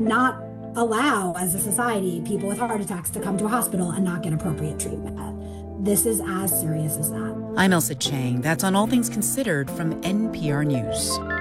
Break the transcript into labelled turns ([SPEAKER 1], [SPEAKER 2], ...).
[SPEAKER 1] not allow, as a society, people with heart attacks to come to a hospital and not get appropriate treatment. This is as serious as that.
[SPEAKER 2] I'm Elsa Chang. That's on All Things Considered from NPR News.